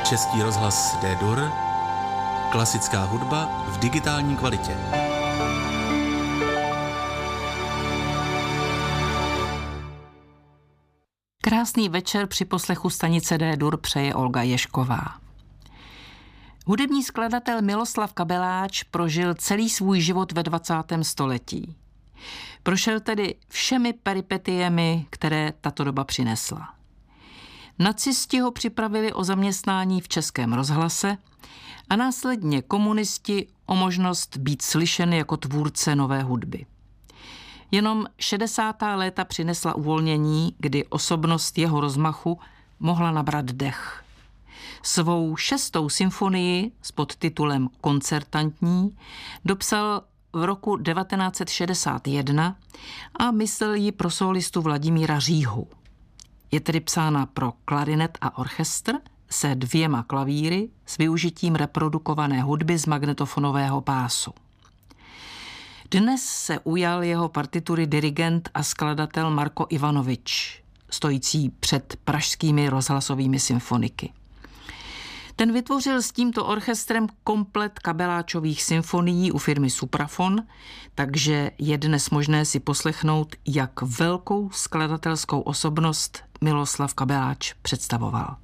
Český rozhlas D-Dur, klasická hudba v digitální kvalitě. Krásný večer při poslechu stanice D-Dur přeje Olga Ježková. Hudební skladatel Miloslav Kabeláč prožil celý svůj život ve 20. století. Prošel tedy všemi peripetiemi, které tato doba přinesla. Nacisti ho připravili o zaměstnání v Českém rozhlase a následně komunisti o možnost být slyšen jako tvůrce nové hudby. Jenom 60. léta přinesla uvolnění, kdy osobnost jeho rozmachu mohla nabrat dech. Svou 6. symfonii s podtitulem Koncertantní dopsal v roku 1961 a myslel ji pro solistu Vladimíra Říhu. Je tedy psána pro klarinet a orchestr se 2 klavíry s využitím reprodukované hudby z magnetofonového pásu. Dnes se ujal jeho partitury dirigent a skladatel Marko Ivanovič, stojící před pražskými rozhlasovými symfoniky. Ten vytvořil s tímto orchestrem komplet Kabeláčových symfonií u firmy Suprafon, takže je dnes možné si poslechnout, jak velkou skladatelskou osobnost Miloslav Kabeláč představoval.